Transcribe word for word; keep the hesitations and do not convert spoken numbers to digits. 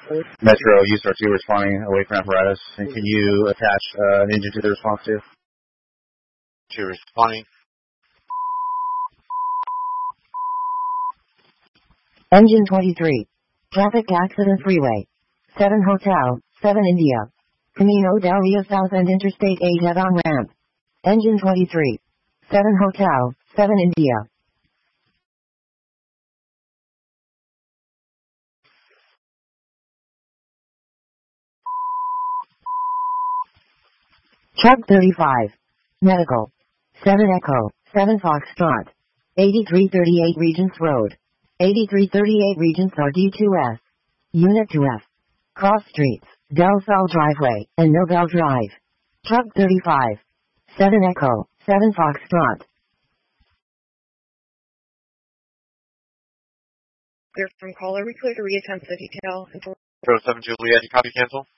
Metro, U S A R two responding away from apparatus. And can you attach uh, an engine to the response too? Two responding. Engine twenty-three. Traffic accident freeway. seven Hotel, seven India. Camino del Rio South and Interstate eight head-on ramp. Engine twenty-three. seven Hotel, seven India. Truck thirty-five. Medical. seven Echo, seven Foxtrot. eighty-three thirty-eight Regents Road. eighty-three thirty-eight Regents R D two S. Unit two F. Cross Streets, Del Sol Driveway, and Nobel Drive. Truck thirty-five. seven Echo, seven Foxtrot. Clear from caller. We clear to reattempt the detail. Zero seven Juliet, you copy cancel?